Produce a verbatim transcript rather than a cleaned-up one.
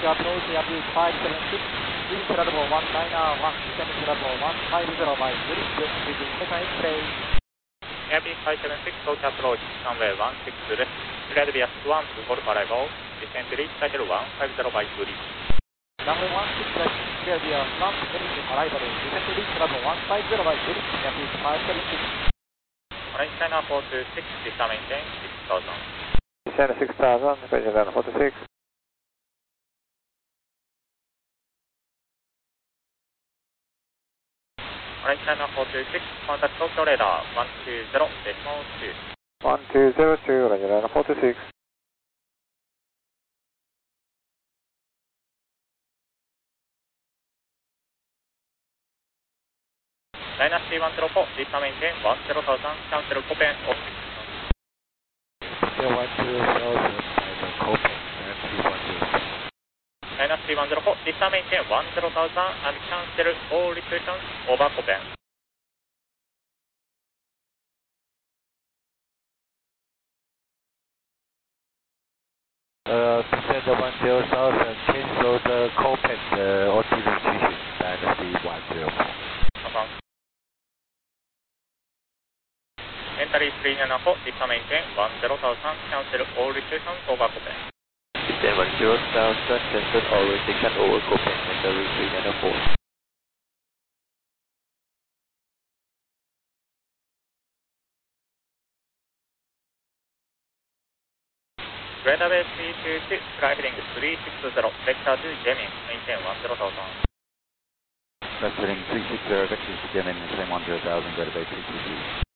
to approach Airbus five seven six, wind level one nine one, descent level one five zero by bridge, using second X-ray. Airbus five seven six, go to approach, runway one six left, cleared via one to hold arrival, descent reach cycle one five zero by bridge. Runway one six left, cleared via one to arrival, descent reach level one five zero by bridge, Airbus five seven six. Orange China four two six, descent maintain six thousand. Descend six thousand, President four two six. Orange China four two six, contact Tokyo radar one two zero decimal two. one two zero two, Roger, four two six. Dynasty one zero four, descent maintain one zero thousand, cancel Copen off. one two thousand, Copen, Dynasty one zero four. Dynasty one zero four, descent maintain one zero thousand and cancel all returns over Copen. Uh, descend one zero thousand, cancel the Copen, the O T restriction, Dynasty one zero four. Confirm. Entry three nine four, descent maintain one zero thousand, cancel all returns over Copen. Descend one zero thousand, cancel all restriction over Copen, entry three nine four. Radar base three two two, fly heading three six zero, vector to Gemini, maintain one zero thousand. Vector heading three six zero, vector to Gemini, maintain one zero thousand, radar base three two two.